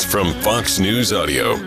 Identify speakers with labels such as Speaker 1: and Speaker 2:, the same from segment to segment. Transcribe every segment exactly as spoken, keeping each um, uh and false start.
Speaker 1: from Fox News Audio.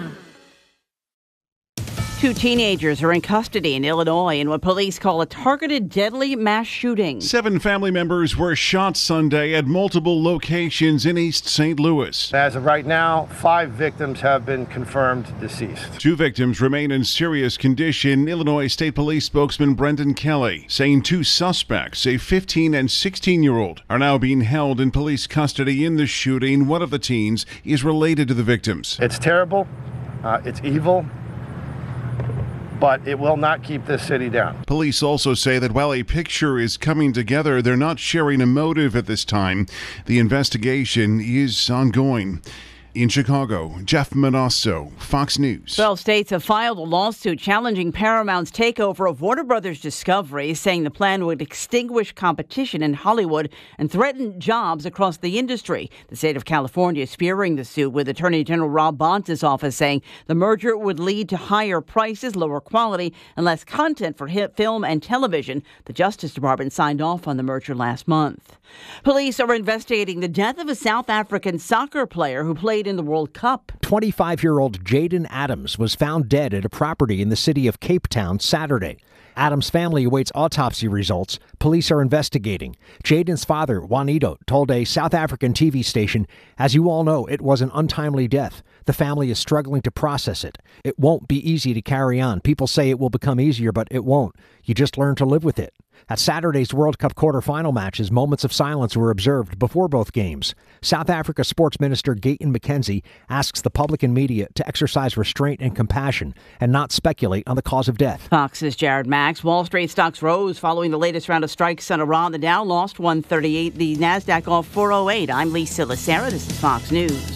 Speaker 2: Two teenagers are in custody in Illinois in what police call a targeted deadly mass shooting.
Speaker 3: Seven family members were shot Sunday at multiple locations in East Saint Louis.
Speaker 4: As of right now, five victims have been confirmed deceased.
Speaker 3: Two victims remain in serious condition. Illinois State Police spokesman Brendan Kelly saying two suspects, a fifteen and sixteen-year-old, are now being held in police custody in the shooting. One of the teens is related to the victims.
Speaker 4: It's terrible. Uh, it's evil. But it will not keep this city down.
Speaker 3: Police also say that while a picture is coming together, they're not sharing a motive at this time. The investigation is ongoing. In Chicago, Jeff Manasso, Fox News.
Speaker 2: twelve states have filed a lawsuit challenging Paramount's takeover of Warner Brothers Discovery, saying the plan would extinguish competition in Hollywood and threaten jobs across the industry. The state of California is spearing the suit, with Attorney General Rob Bonta's office saying the merger would lead to higher prices, lower quality, and less content for hit film and television. The Justice Department signed off on the merger last month. Police are investigating the death of a South African soccer player who played in the World Cup.
Speaker 5: twenty-five-year-old Jaden Adams was found dead at a property in the city of Cape Town Saturday. Adams' family awaits autopsy results. Police are investigating. Jaden's father, Juanito, told a South African T V station, "As you all know, it was an untimely death. The family is struggling to process it. It won't be easy to carry on. People say it will become easier, but it won't. You just learn to live with it." At Saturday's World Cup quarterfinal matches, moments of silence were observed before both games. South Africa Sports Minister Gayton McKenzie asks the public and media to exercise restraint and compassion and not speculate on the cause of death.
Speaker 2: Fox's Jared Max. Wall Street stocks rose following the latest round of strikes on Iran. The Dow lost one thirty-eight. The Nasdaq off four oh eight. I'm Lisa Lacera. This is Fox News.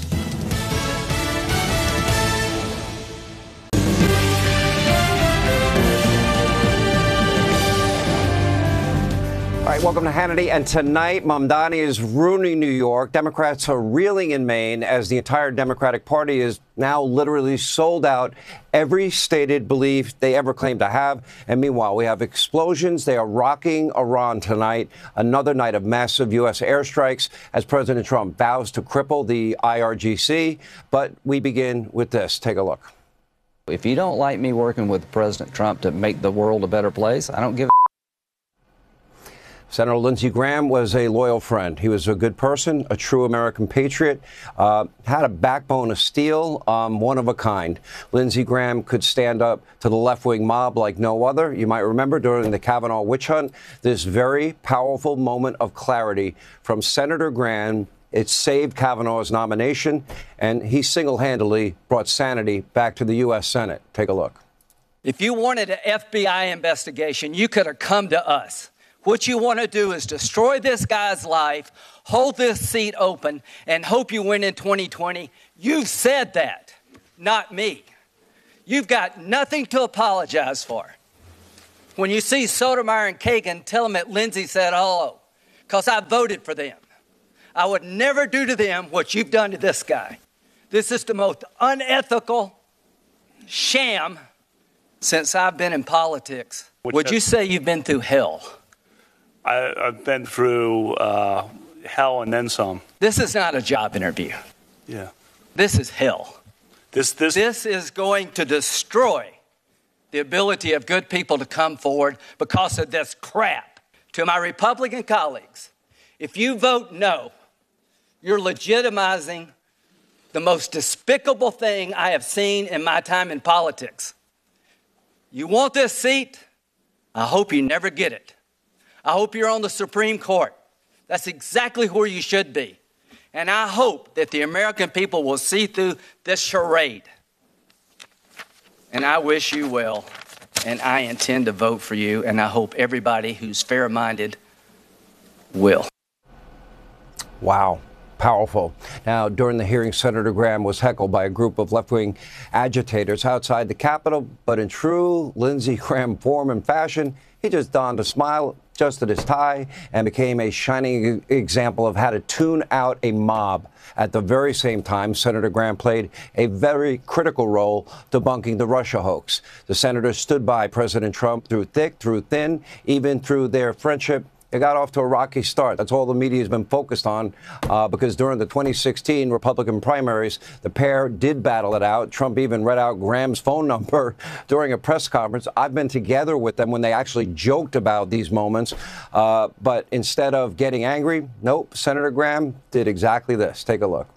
Speaker 6: All right, welcome to Hannity. And tonight, Mamdani is ruining New York. Democrats are reeling in Maine as the entire Democratic Party is now literally sold out every stated belief they ever claimed to have. And meanwhile, we have explosions. They are rocking Iran tonight. Another night of massive U S airstrikes as President Trump vows to cripple the I R G C. But we begin with this. Take a look.
Speaker 7: If you don't like me working with President Trump to make the world a better place, I don't give a
Speaker 6: Senator Lindsey Graham was a loyal friend. He was a good person, a true American patriot, uh, had a backbone of steel, um, one of a kind. Lindsey Graham could stand up to the left-wing mob like no other. You might remember during the Kavanaugh witch hunt, this very powerful moment of clarity from Senator Graham. It saved Kavanaugh's nomination, and he single-handedly brought sanity back to the U S Senate. Take a look.
Speaker 8: If you wanted an F B I investigation, you could have come to us. What you want to do is destroy this guy's life, hold this seat open, and hope you win in twenty twenty. You've said that, not me. You've got nothing to apologize for. When you see Sotomayor and Kagan, tell them that Lindsey said hello, because I voted for them. I would never do to them what you've done to this guy. This is the most unethical sham since I've been in politics. Would you say you've been through hell?
Speaker 9: I, I've been through uh, hell and then some.
Speaker 8: This is not a job interview.
Speaker 9: Yeah.
Speaker 8: This is hell.
Speaker 9: This, this,
Speaker 8: this is going to destroy the ability of good people to come forward because of this crap. To my Republican colleagues, if you vote no, you're legitimizing the most despicable thing I have seen in my time in politics. You want this seat? I hope you never get it. I hope you're on the Supreme Court. That's exactly where you should be. And I hope that the American people will see through this charade. And I wish you well. And I intend to vote for you. And I hope everybody who's fair-minded will.
Speaker 6: Wow. Powerful. Now, during the hearing, Senator Graham was heckled by a group of left-wing agitators outside the Capitol. But in true Lindsey Graham form and fashion, he just donned a smile, adjusted his tie, and became a shining example of how to tune out a mob. At the very same time, Senator Graham played a very critical role debunking the Russia hoax. The senator stood by President Trump through thick, through thin, even through their friendship it got off to a rocky start. That's all the media has been focused on uh, because during the twenty sixteen Republican primaries, the pair did battle it out. Trump even read out Graham's phone number during a press conference. I've been together with them when they actually joked about these moments. Uh, but instead of getting angry, nope, Senator Graham did exactly this. Take a look.